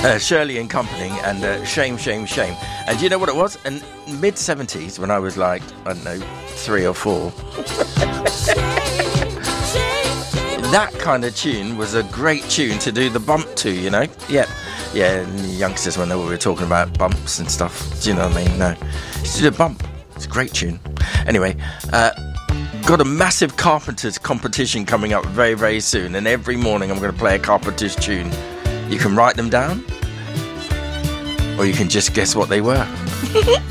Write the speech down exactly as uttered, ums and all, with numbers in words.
uh, Shirley and Company, and uh, Shame, Shame, Shame. And do you know what it was? In mid-seventies, when I was like, I don't know, three or four, that kind of tune was a great tune to do the bump to, you know? Yeah, yeah, and the youngsters will know what we were talking about, bumps and stuff. Do you know what I mean? No. It's to do a bump. It's a great tune. Anyway, uh, got a massive Carpenters competition coming up very, very soon, and every morning I'm going to play a Carpenters tune. You can write them down, or you can just guess what they were.